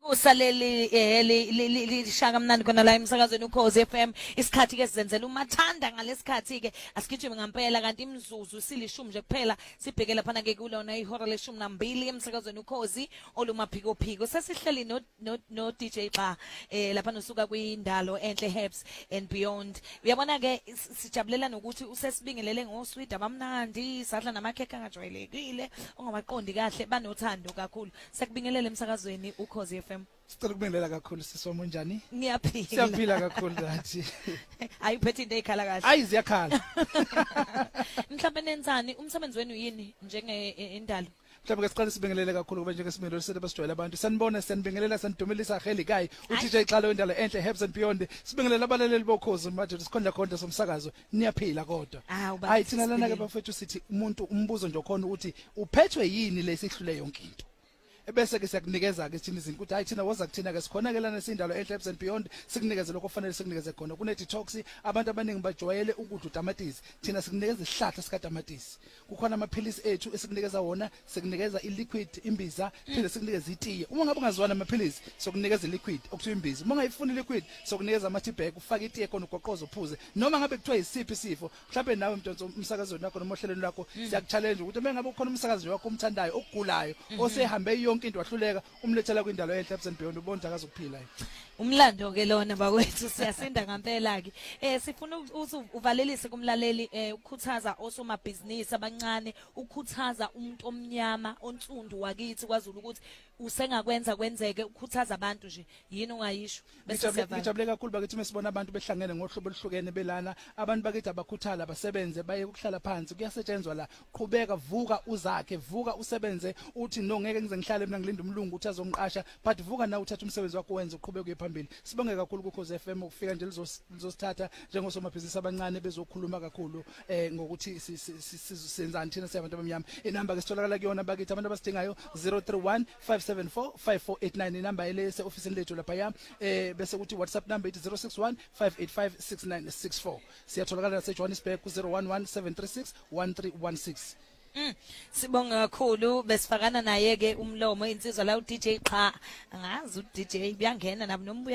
usaleli lishaka mnandi khona la emsakazweni uKhozi FM isikhathi ke sizenzela umathanda ngalesikhathi ke asigijime ngampela kanti imzuzu silishumi nje kuphela sibhekela phana ke kulona ihora leshumi nambili emsakazweni uKhozi olumaphiko phiko sesihleli no DJ Xa lapha nosuka kwindalo enhle Herbs and Beyond uyabona ke sijabulela nokuthi usesibingelele ngosweet abamnandi sadla namakhekhe angajwayelekile ongabaqondi kahle banothando kakhulu sekubingelele emsakazweni uKhozi FM. Sicela ukubingelela kakhulu sisoma unjani? Ngiyaphila. Siyaphila kakhulu nathi. Ayiphethe into ekhala kahle. Ayi ziyakhala. Mhlawumbe nenzani umsebenzi wenu yini indalo? Mhlawumbe ke siqale sibingelele kakhulu kuba njengesimelo sethu basijwayela abantu. Sanibona sanibingelela sanidumelisa Heli Guy. uDJ Xalo indalo enhle Herbs and Beyond. Sibingelela abalaleli boKhozi manje sikhonda khonda somsakazo. Niyaphila kodwa. Hayi thina lana ke bafethu sithi umuntu umbuzo nje khona ukuthi uphethwe yini lesihlule yonke into. Ebese ke siyakunikeza ke thina izinto ukuthi hayi thina woza kuthina ke sikhona ke lana sindalo enhle Herbs and Beyond sikunikeze lokho kufanele sikunikeze khona kune detox abantu abaningi bajwayele ukudla utamatisi thina sikunikeza isihlahla sika tamatisi kukhona amaphilisi ethu esikunikeza wona sikunikeza iliquid imbiza phinde sikunikeza itiye uma ngabe ungazwana amaphilisi sokunikeza iliquid okuthiwa imbiza uma ungayifuni iliquid sokunikeza amatea bag ufake itiye khona ugoqoza uphuze noma ngabe kuthiwa isiphi isifo mhlawumbe nawe mntonto umsakazweni wakho noma ohlelweni lakho siyakuchallenge ukuthi uma ngabe ukhona umsakazo wakho umthandayo okugulayo osehambe yonke into wahluleka umlethela kwindalo enhle Herbs and Beyond ubonda akazokuphila umlando ke lona bakwethu siyasinda ngampela ke sifuna uvalelise kumlaleli ukukhuthaza osomabhizinisi abancane ukukhuthaza umuntu omnyama onsundu wakithi kwaZulu ukuthi usengakwenza kwenzeke ukukhuthaza abantu nje yini ungayisho bese siyavala ngijabule kakhulu bakithi mesibona abantu behlangene ngohlobo oluhlukene belana abantu bakithi abakhuthala basebenze baye ukuhlala phansi kuyasetshenzwa la qhubeka vuka uzakhe vuka usebenze uthi no ngeke ngize ngihlale mina ngilinda umlungu uthi azongiqasha but vuka na uthatha umsebenzi wakho wenze uqhubeke phambili sibonge kakhulu kuKhozi FM ukufika nje lizosithatha njengosomabhizinisi abancane bezokhuluma kakhulu ngokuthi sisenzani thina siyabantu abamnyama inamba ke sitholakala kuyona bakithi abantu abasidingayo 031 574 5489 inamba elese office lethu lapha ya bese kuthi WhatsApp number ithi 061 585 6964 siyatholakala nase Johannesburg ku 011 736 1316 Sibonga kakhulu besifakana naye ke umlomo insizwa la uDJ Xa angazi uDJ uyangena nabo